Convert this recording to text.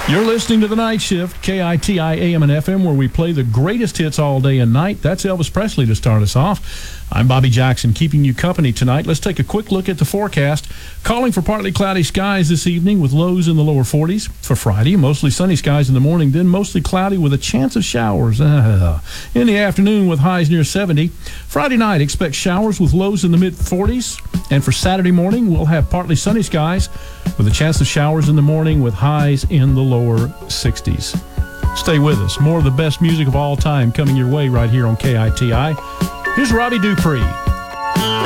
You're listening to The Night Shift, KITI AM and FM, where we play the greatest hits all day and night. That's Elvis Presley to start us off. I'm Bobby Jackson, keeping you company tonight. Let's take a quick look at the forecast. Calling for partly cloudy skies this evening with lows in the lower 40s. For Friday, mostly sunny skies in the morning, then mostly cloudy with a chance of showers in the afternoon with highs near 70. Friday night, expect showers with lows in the mid-40s. And for Saturday morning, we'll have partly sunny skies with a chance of showers in the morning with highs in the lower 60s. Stay with us. More of the best music of all time coming your way right here on KITI. Here's Robbie Dupree.